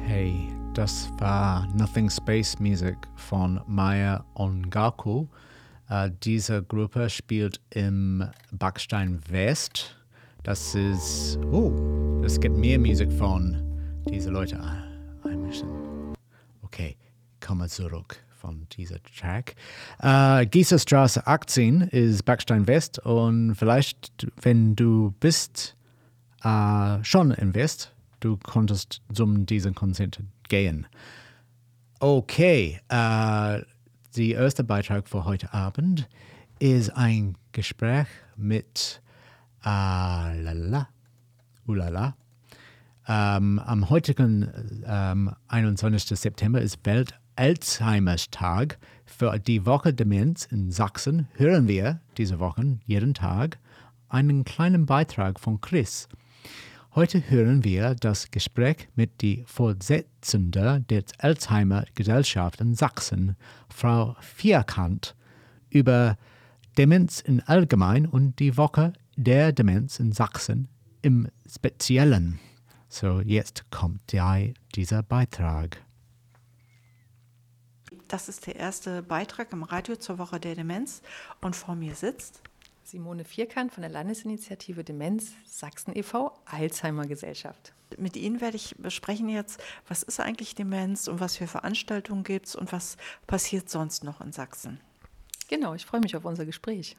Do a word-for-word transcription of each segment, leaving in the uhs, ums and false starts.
Hey, das war Nothing Space Music von Maya Ongaku. Äh, diese Gruppe spielt im Backstein West. Das ist, oh, es gibt mehr Musik von diesen Leuten. Ein bisschen. Okay, komme zurück von dieser Track. Äh, Gießerstraße achtzehn ist Backstein West und vielleicht, wenn du bist äh, schon im West, du konntest zum diesen Konzert gehen. Okay, äh, der erste Beitrag für heute Abend ist ein Gespräch mit äh, lala, ulala. Ähm, am heutigen ähm, einundzwanzigsten September ist Welt-Alzheimer-Tag. Für die Woche Demenz in Sachsen hören wir diese Woche jeden Tag einen kleinen Beitrag von Chris. Heute hören wir das Gespräch mit der Vorsitzenden der Alzheimer-Gesellschaft in Sachsen, Frau Vierkant, über Demenz im Allgemeinen und die Woche der Demenz in Sachsen im Speziellen. So, jetzt kommt die, dieser Beitrag. Das ist der erste Beitrag im Radio zur Woche der Demenz und vor mir sitzt Simone Vierkant von der Landesinitiative Demenz Sachsen e V Alzheimer Gesellschaft. Mit Ihnen werde ich besprechen jetzt, was ist eigentlich Demenz und was für Veranstaltungen gibt es und was passiert sonst noch in Sachsen. Genau, ich freue mich auf unser Gespräch.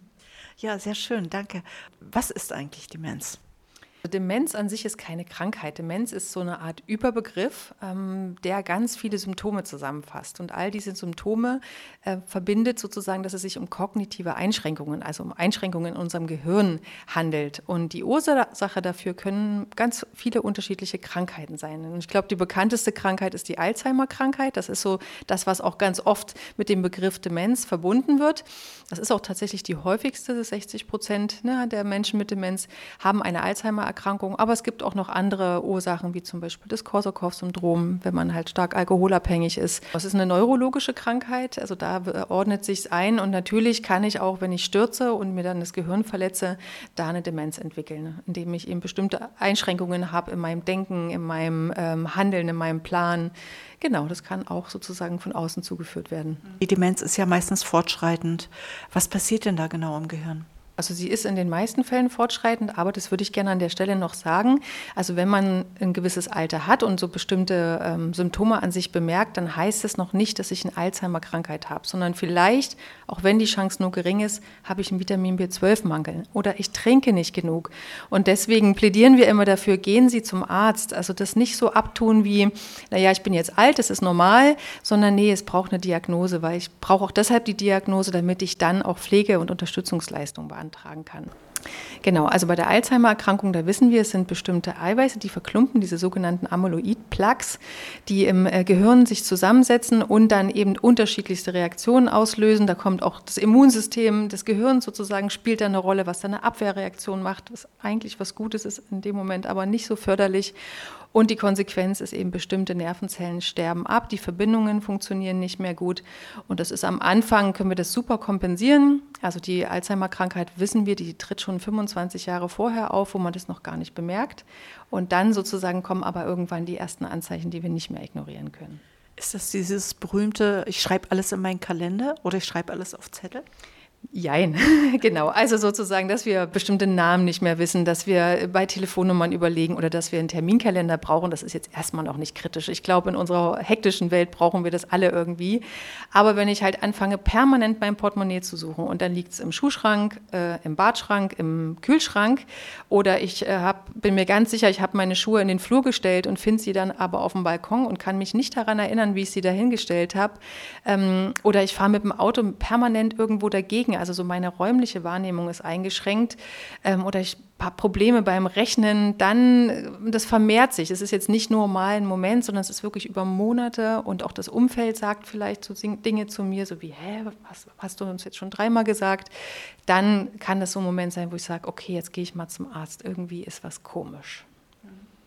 Ja, sehr schön, danke. Was ist eigentlich Demenz? Demenz an sich ist keine Krankheit. Demenz ist so eine Art Überbegriff, ähm, der ganz viele Symptome zusammenfasst. Und all diese Symptome äh, verbindet sozusagen, dass es sich um kognitive Einschränkungen, also um Einschränkungen in unserem Gehirn handelt. Und die Ursache dafür können ganz viele unterschiedliche Krankheiten sein. Und ich glaube, die bekannteste Krankheit ist die Alzheimer-Krankheit. Das ist so das, was auch ganz oft mit dem Begriff Demenz verbunden wird. Das ist auch tatsächlich die häufigste. sechzig Prozent ne, der Menschen mit Demenz haben eine Alzheimer Erkrankung, aber es gibt auch noch andere Ursachen, wie zum Beispiel das Korsakow-Syndrom, wenn man halt stark alkoholabhängig ist. Es ist eine neurologische Krankheit, also da ordnet sich es ein und natürlich kann ich auch, wenn ich stürze und mir dann das Gehirn verletze, da eine Demenz entwickeln, indem ich eben bestimmte Einschränkungen habe in meinem Denken, in meinem ähm, Handeln, in meinem Plan. Genau, das kann auch sozusagen von außen zugeführt werden. Die Demenz ist ja meistens fortschreitend. Was passiert denn da genau im Gehirn? Also sie ist in den meisten Fällen fortschreitend, aber das würde ich gerne an der Stelle noch sagen. Also wenn man ein gewisses Alter hat und so bestimmte ähm, Symptome an sich bemerkt, dann heißt es noch nicht, dass ich eine Alzheimer-Krankheit habe, sondern vielleicht, auch wenn die Chance nur gering ist, habe ich einen Vitamin B zwölf Mangel oder ich trinke nicht genug. Und deswegen plädieren wir immer dafür, gehen Sie zum Arzt. Also das nicht so abtun wie, naja, ich bin jetzt alt, das ist normal, sondern nee, es braucht eine Diagnose, weil ich brauche auch deshalb die Diagnose, damit ich dann auch Pflege- und Unterstützungsleistung beantragen kann. Genau, also bei der Alzheimer-Erkrankung, da wissen wir, es sind bestimmte Eiweiße, die verklumpen, diese sogenannten Amyloid-Plaques, die im äh, Gehirn sich zusammensetzen und dann eben unterschiedlichste Reaktionen auslösen. Da kommt auch das Immunsystem des Gehirns sozusagen, spielt da eine Rolle, was da eine Abwehrreaktion macht, was eigentlich was Gutes ist in dem Moment, aber nicht so förderlich. Und die Konsequenz ist eben, bestimmte Nervenzellen sterben ab, die Verbindungen funktionieren nicht mehr gut. Und das ist am Anfang, können wir das super kompensieren. Also die Alzheimer-Krankheit, wissen wir, die tritt schon fünfundzwanzig Jahre vorher auf, wo man das noch gar nicht bemerkt. Und dann sozusagen kommen aber irgendwann die ersten Anzeichen, die wir nicht mehr ignorieren können. Ist das dieses berühmte, ich schreibe alles in meinen Kalender oder ich schreibe alles auf Zettel? Jein, genau. Also sozusagen, dass wir bestimmte Namen nicht mehr wissen, dass wir bei Telefonnummern überlegen oder dass wir einen Terminkalender brauchen, das ist jetzt erstmal noch nicht kritisch. Ich glaube, in unserer hektischen Welt brauchen wir das alle irgendwie. Aber wenn ich halt anfange, permanent mein Portemonnaie zu suchen und dann liegt es im Schuhschrank, äh, im Badschrank, im Kühlschrank oder ich äh, hab, bin mir ganz sicher, ich habe meine Schuhe in den Flur gestellt und finde sie dann aber auf dem Balkon und kann mich nicht daran erinnern, wie ich sie dahingestellt habe. Ähm, oder ich fahre mit dem Auto permanent irgendwo dagegen. Also so meine räumliche Wahrnehmung ist eingeschränkt ähm, oder ich habe Probleme beim Rechnen, dann, das vermehrt sich. Es ist jetzt nicht nur mal ein Moment, sondern es ist wirklich über Monate und auch das Umfeld sagt vielleicht so Dinge zu mir, so wie, hä, was hast du uns jetzt schon dreimal gesagt? Dann kann das so ein Moment sein, wo ich sage, okay, jetzt gehe ich mal zum Arzt, irgendwie ist was komisch.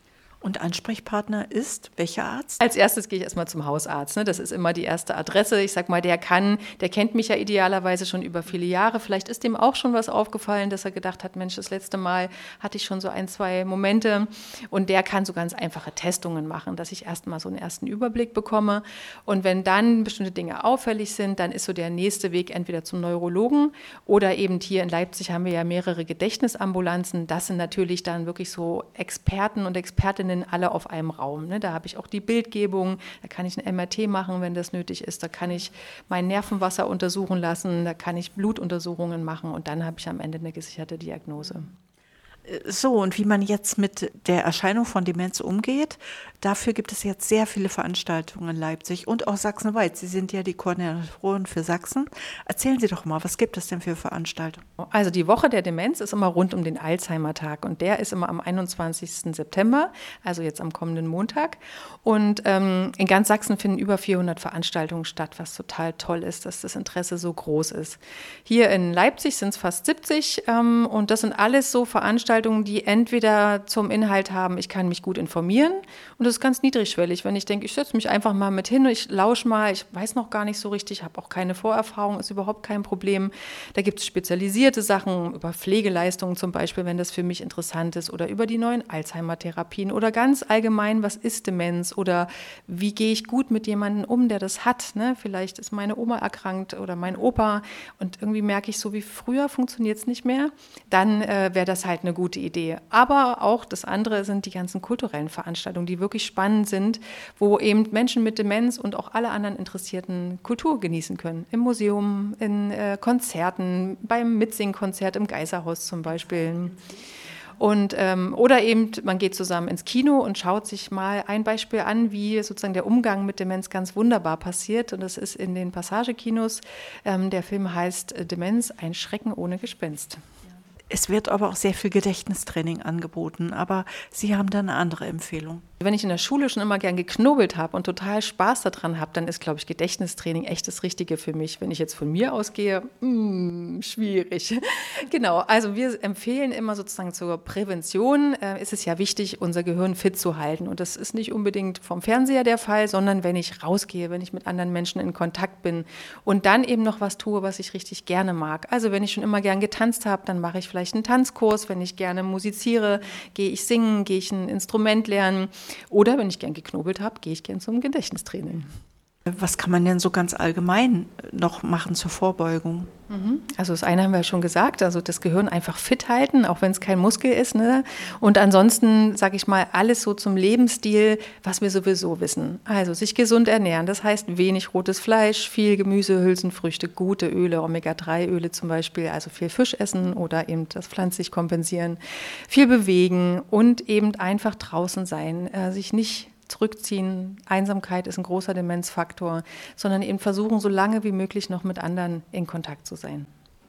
Und Ansprechpartner ist welcher Arzt? Als erstes gehe ich erstmal zum Hausarzt. Ne? Das ist immer die erste Adresse. Ich sag mal, der kann, der kennt mich ja idealerweise schon über viele Jahre. Vielleicht ist dem auch schon was aufgefallen, dass er gedacht hat, Mensch, das letzte Mal hatte ich schon so ein, zwei Momente. Und der kann so ganz einfache Testungen machen, dass ich erstmal so einen ersten Überblick bekomme. Und wenn dann bestimmte Dinge auffällig sind, dann ist so der nächste Weg entweder zum Neurologen oder eben hier in Leipzig haben wir ja mehrere Gedächtnisambulanzen. Das sind natürlich dann wirklich so Experten und Expertinnen alle auf einem Raum. Ne? Da habe ich auch die Bildgebung, da kann ich ein M R T machen, wenn das nötig ist, da kann ich mein Nervenwasser untersuchen lassen, da kann ich Blutuntersuchungen machen und dann habe ich am Ende eine gesicherte Diagnose. So, und wie man jetzt mit der Erscheinung von Demenz umgeht, dafür gibt es jetzt sehr viele Veranstaltungen in Leipzig und auch sachsenweit. Sie sind ja die Koordinatorin für Sachsen. Erzählen Sie doch mal, was gibt es denn für Veranstaltungen? Also die Woche der Demenz ist immer rund um den Alzheimer-Tag und der ist immer am einundzwanzigsten September, also jetzt am kommenden Montag. Und ähm, in ganz Sachsen finden über vierhundert Veranstaltungen statt, was total toll ist, dass das Interesse so groß ist. Hier in Leipzig sind es fast siebzig ähm, und das sind alles so Veranstaltungen, die entweder zum Inhalt haben, ich kann mich gut informieren und das ist ganz niedrigschwellig, wenn ich denke, ich setze mich einfach mal mit hin, ich lausche mal, ich weiß noch gar nicht so richtig, habe auch keine Vorerfahrung, ist überhaupt kein Problem. Da gibt es spezialisierte Sachen über Pflegeleistungen zum Beispiel, wenn das für mich interessant ist oder über die neuen Alzheimer-Therapien oder ganz allgemein, was ist Demenz oder wie gehe ich gut mit jemandem um, der das hat. Ne? Vielleicht ist meine Oma erkrankt oder mein Opa und irgendwie merke ich, so wie früher funktioniert es nicht mehr, dann äh, wäre das halt eine gute gute Idee. Aber auch das andere sind die ganzen kulturellen Veranstaltungen, die wirklich spannend sind, wo eben Menschen mit Demenz und auch alle anderen Interessierten Kultur genießen können. Im Museum, in äh, Konzerten, beim Mitsingkonzert im Geiserhaus zum Beispiel. Und, ähm, oder eben, man geht zusammen ins Kino und schaut sich mal ein Beispiel an, wie sozusagen der Umgang mit Demenz ganz wunderbar passiert. Und das ist in den Passagekinos. Ähm, der Film heißt Demenz, ein Schrecken ohne Gespenst. Es wird aber auch sehr viel Gedächtnistraining angeboten, aber Sie haben da eine andere Empfehlung. Wenn ich in der Schule schon immer gern geknobelt habe und total Spaß daran habe, dann ist, glaube ich, Gedächtnistraining echt das Richtige für mich. Wenn ich jetzt von mir ausgehe, mh, schwierig. Genau, also wir empfehlen immer sozusagen zur Prävention, äh, ist es ja wichtig, unser Gehirn fit zu halten. Und das ist nicht unbedingt vom Fernseher der Fall, sondern wenn ich rausgehe, wenn ich mit anderen Menschen in Kontakt bin und dann eben noch was tue, was ich richtig gerne mag. Also wenn ich schon immer gern getanzt habe, dann mache ich vielleicht einen Tanzkurs. Wenn ich gerne musiziere, gehe ich singen, gehe ich ein Instrument lernen. Oder wenn ich gern geknobelt habe, gehe ich gern zum Gedächtnistraining. Was kann man denn so ganz allgemein noch machen zur Vorbeugung? Also das eine haben wir ja schon gesagt, also das Gehirn einfach fit halten, auch wenn es kein Muskel ist. Ne? Und ansonsten, sage ich mal, alles so zum Lebensstil, was wir sowieso wissen. Also sich gesund ernähren, das heißt wenig rotes Fleisch, viel Gemüse, Hülsenfrüchte, gute Öle, Omega drei Öle zum Beispiel, also viel Fisch essen oder eben das pflanzlich kompensieren, viel bewegen und eben einfach draußen sein, äh, sich nicht zurückziehen. Einsamkeit ist ein großer Demenzfaktor, sondern eben versuchen, so lange wie möglich noch mit anderen in Kontakt zu sein.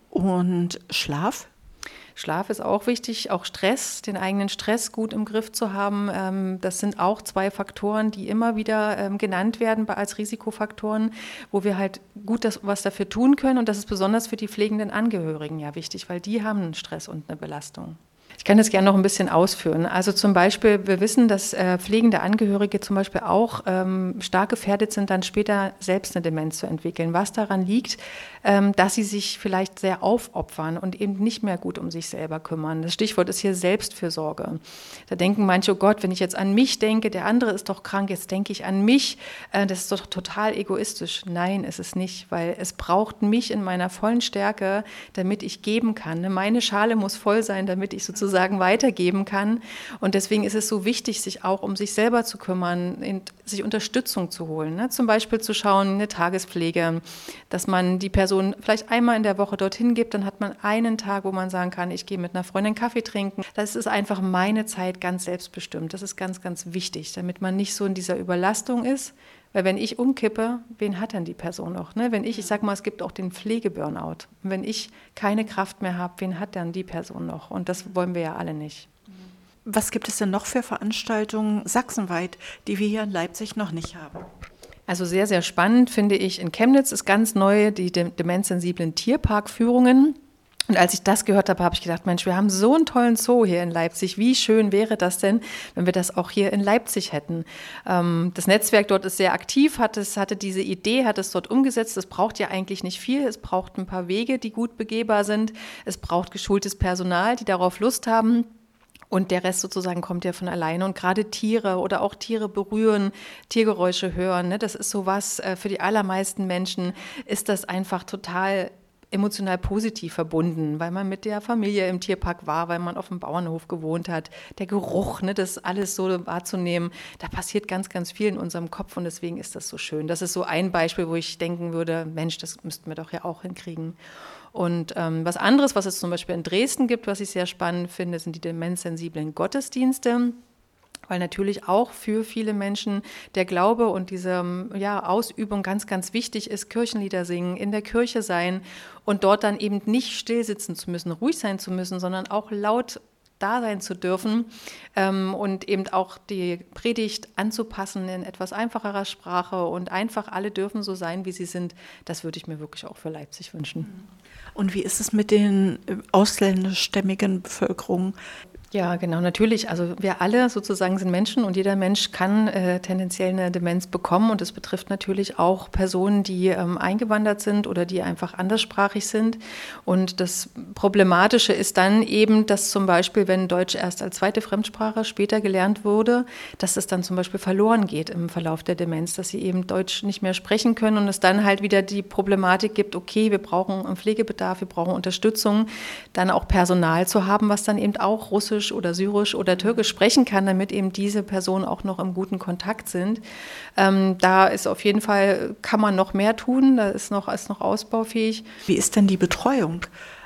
Und Schlaf? Schlaf ist auch wichtig, auch Stress, den eigenen Stress gut im Griff zu haben. Das sind auch zwei Faktoren, die immer wieder genannt werden als Risikofaktoren, wo wir halt gut das, was dafür tun können. Und das ist besonders für die pflegenden Angehörigen ja wichtig, weil die haben einen Stress und eine Belastung. Ich kann das gerne noch ein bisschen ausführen. Also zum Beispiel, wir wissen, dass äh, pflegende Angehörige zum Beispiel auch ähm, stark gefährdet sind, dann später selbst eine Demenz zu entwickeln. Was daran liegt, ähm, dass sie sich vielleicht sehr aufopfern und eben nicht mehr gut um sich selber kümmern. Das Stichwort ist hier Selbstfürsorge. Da denken manche, oh Gott, wenn ich jetzt an mich denke, der andere ist doch krank, jetzt denke ich an mich. Äh, das ist doch total egoistisch. Nein, ist es nicht, weil es braucht mich in meiner vollen Stärke, damit ich geben kann. Meine Schale muss voll sein, damit ich sozusagen sozusagen weitergeben kann. Und deswegen ist es so wichtig, sich auch um sich selber zu kümmern, sich Unterstützung zu holen. Ne? Zum Beispiel zu schauen, eine Tagespflege, dass man die Person vielleicht einmal in der Woche dorthin gibt, dann hat man einen Tag, wo man sagen kann, ich gehe mit einer Freundin Kaffee trinken. Das ist einfach meine Zeit ganz selbstbestimmt. Das ist ganz, ganz wichtig, damit man nicht so in dieser Überlastung ist. Weil wenn ich umkippe, wen hat denn die Person noch? Ne? Wenn ich, ich sag mal, es gibt auch den Pflegeburnout. Und wenn ich keine Kraft mehr habe, wen hat dann die Person noch? Und das wollen wir ja alle nicht. Was gibt es denn noch für Veranstaltungen sachsenweit, die wir hier in Leipzig noch nicht haben? Also sehr, sehr spannend finde ich, in Chemnitz ist ganz neu die demenzsensiblen Tierparkführungen. Und als ich das gehört habe, habe ich gedacht, Mensch, wir haben so einen tollen Zoo hier in Leipzig. Wie schön wäre das denn, wenn wir das auch hier in Leipzig hätten? Ähm, das Netzwerk dort ist sehr aktiv, hat es, hatte diese Idee, hat es dort umgesetzt. Es braucht ja eigentlich nicht viel. Es braucht ein paar Wege, die gut begehbar sind. Es braucht geschultes Personal, die darauf Lust haben. Und der Rest sozusagen kommt ja von alleine. Und gerade Tiere oder auch Tiere berühren, Tiergeräusche hören, ne, das ist sowas, äh, für die allermeisten Menschen ist das einfach total emotional positiv verbunden, weil man mit der Familie im Tierpark war, weil man auf dem Bauernhof gewohnt hat. Der Geruch, ne, das alles so wahrzunehmen, da passiert ganz, ganz viel in unserem Kopf und deswegen ist das so schön. Das ist so ein Beispiel, wo ich denken würde, Mensch, das müssten wir doch ja auch hinkriegen. Und ähm, was anderes, was es zum Beispiel in Dresden gibt, was ich sehr spannend finde, sind die demenzsensiblen Gottesdienste. Weil natürlich auch für viele Menschen der Glaube und diese ja, Ausübung ganz, ganz wichtig ist, Kirchenlieder singen, in der Kirche sein und dort dann eben nicht still sitzen zu müssen, ruhig sein zu müssen, sondern auch laut da sein zu dürfen ähm, und eben auch die Predigt anzupassen in etwas einfacherer Sprache und einfach alle dürfen so sein, wie sie sind. Das würde ich mir wirklich auch für Leipzig wünschen. Und wie ist es mit den ausländischstämmigen Bevölkerungen? Ja, genau, natürlich. Also wir alle sozusagen sind Menschen und jeder Mensch kann äh, tendenziell eine Demenz bekommen und es betrifft natürlich auch Personen, die ähm, eingewandert sind oder die einfach anderssprachig sind. Und das Problematische ist dann eben, dass zum Beispiel, wenn Deutsch erst als zweite Fremdsprache später gelernt wurde, dass es dann zum Beispiel verloren geht im Verlauf der Demenz, dass sie eben Deutsch nicht mehr sprechen können und es dann halt wieder die Problematik gibt, okay, wir brauchen einen Pflegebedarf, wir brauchen Unterstützung, dann auch Personal zu haben, was dann eben auch Russisch oder Syrisch oder Türkisch sprechen kann, damit eben diese Personen auch noch im guten Kontakt sind. Ähm, da ist auf jeden Fall, kann man noch mehr tun, da ist noch, ist noch ausbaufähig. Wie ist denn die Betreuung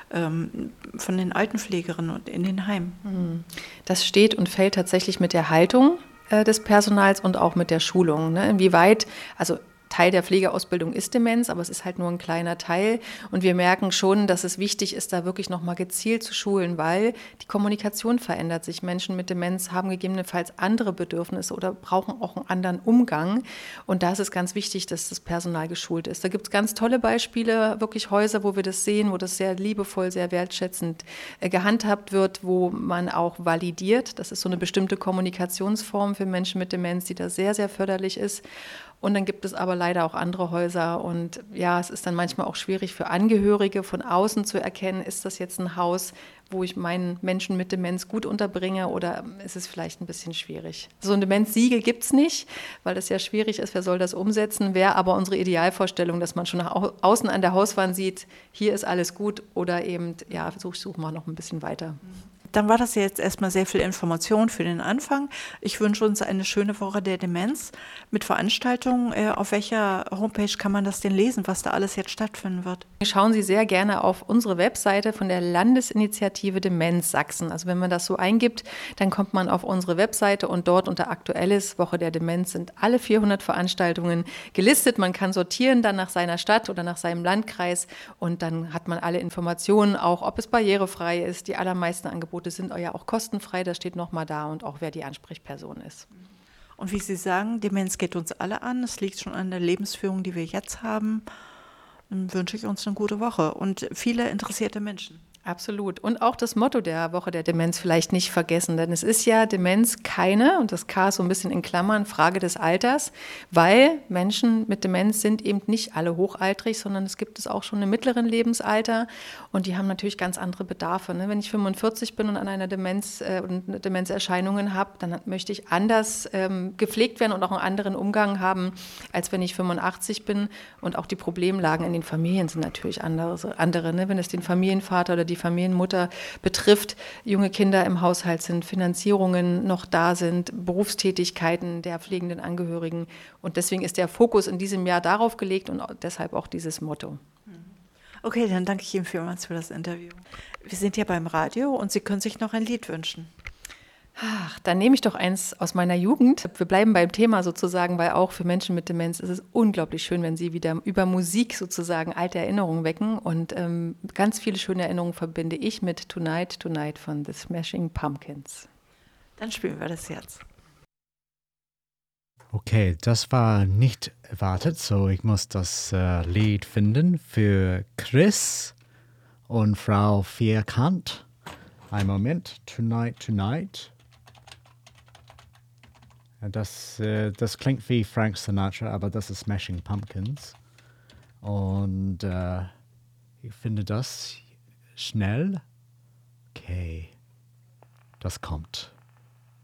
ähm, von den Altenpflegerinnen und in den Heimen? Das steht und fällt tatsächlich mit der Haltung äh, des Personals und auch mit der Schulung. Ne? Inwieweit, also Teil der Pflegeausbildung ist Demenz, aber es ist halt nur ein kleiner Teil. Und wir merken schon, dass es wichtig ist, da wirklich nochmal gezielt zu schulen, weil die Kommunikation verändert sich. Menschen mit Demenz haben gegebenenfalls andere Bedürfnisse oder brauchen auch einen anderen Umgang. Und da ist es ganz wichtig, dass das Personal geschult ist. Da gibt es ganz tolle Beispiele, wirklich Häuser, wo wir das sehen, wo das sehr liebevoll, sehr wertschätzend äh, gehandhabt wird, wo man auch validiert. Das ist so eine bestimmte Kommunikationsform für Menschen mit Demenz, die da sehr, sehr förderlich ist. Und dann gibt es aber leider auch andere Häuser und ja, es ist dann manchmal auch schwierig für Angehörige von außen zu erkennen, ist das jetzt ein Haus, wo ich meinen Menschen mit Demenz gut unterbringe oder ist es vielleicht ein bisschen schwierig. So ein Demenzsiegel gibt es nicht, weil das ja schwierig ist, wer soll das umsetzen, wäre aber unsere Idealvorstellung, dass man schon nach außen an der Hauswand sieht, hier ist alles gut oder eben, ja, such, such mal noch ein bisschen weiter. Dann war das ja jetzt erstmal sehr viel Information für den Anfang. Ich wünsche uns eine schöne Woche der Demenz mit Veranstaltungen. Auf welcher Homepage kann man das denn lesen, was da alles jetzt stattfinden wird? Schauen Sie sehr gerne auf unsere Webseite von der Landesinitiative Demenz Sachsen. Also wenn man das so eingibt, dann kommt man auf unsere Webseite und dort unter Aktuelles, Woche der Demenz, sind alle vierhundert Veranstaltungen gelistet. Man kann sortieren dann nach seiner Stadt oder nach seinem Landkreis und dann hat man alle Informationen, auch ob es barrierefrei ist. Die allermeisten Angebote sind ja auch kostenfrei, das steht nochmal da und auch wer die Ansprechperson ist. Und wie Sie sagen, Demenz geht uns alle an, es liegt schon an der Lebensführung, die wir jetzt haben. Dann wünsche ich uns eine gute Woche und viele interessierte Menschen. Absolut. Und auch das Motto der Woche der Demenz vielleicht nicht vergessen, denn es ist ja Demenz keine, und das K ist so ein bisschen in Klammern, Frage des Alters, weil Menschen mit Demenz sind eben nicht alle hochaltrig, sondern es gibt es auch schon im mittleren Lebensalter und die haben natürlich ganz andere Bedarfe. Ne? Wenn ich fünfundvierzig bin und an einer Demenz äh, und Demenzerscheinungen habe, dann möchte ich anders ähm, gepflegt werden und auch einen anderen Umgang haben, als wenn ich fünfundachtzig bin. Und auch die Problemlagen in den Familien sind natürlich andere. andere ne? Wenn es den Familienvater oder die Familienmutter betrifft, junge Kinder im Haushalt sind, Finanzierungen noch da sind, Berufstätigkeiten der pflegenden Angehörigen. Und deswegen ist der Fokus in diesem Jahr darauf gelegt und deshalb auch dieses Motto. Okay, dann danke ich Ihnen vielmals für das Interview. Wir sind ja beim Radio und Sie können sich noch ein Lied wünschen. Ach, dann nehme ich doch eins aus meiner Jugend. Wir bleiben beim Thema sozusagen, weil auch für Menschen mit Demenz ist es unglaublich schön, wenn sie wieder über Musik sozusagen alte Erinnerungen wecken. Und ähm, ganz viele schöne Erinnerungen verbinde ich mit Tonight, Tonight von The Smashing Pumpkins. Dann spielen wir das jetzt. Okay, das war nicht erwartet, so ich muss das äh, Lied finden für Chris Und Frau Vierkant. Ein Moment. Tonight, tonight. Das, äh, das klingt wie Frank Sinatra, aber das ist Smashing Pumpkins. Und äh, ich finde das schnell. Okay, das kommt.